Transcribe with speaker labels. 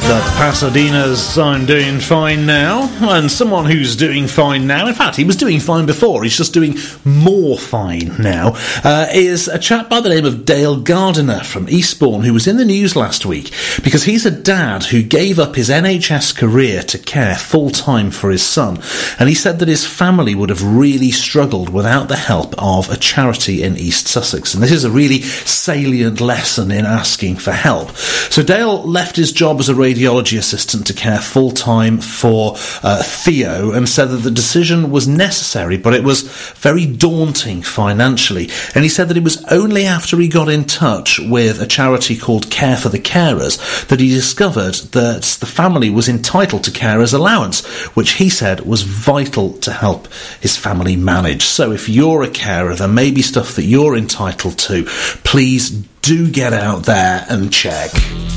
Speaker 1: The Pasadena's I'm Doing Fine Now, and someone who's doing fine now, in fact he was doing fine before, he's just doing more fine now, is a chap by the name of Dale Gardiner from Eastbourne, who was in the news last week because he's a dad who gave up his NHS career to care full-time for his son, and he said that his family would have really struggled without the help of a charity in East Sussex, and this is a really salient lesson in asking for help. So Dale left his job as a radiology assistant to care full-time for Theo, and said that the decision was necessary, but it was very daunting financially. And he said that it was only after he got in touch with a charity called Care for the Carers that he discovered that the family was entitled to carers allowance, which he said was vital to help his family manage. So if you're a carer, there may be stuff that you're entitled to. Please do get out there and check.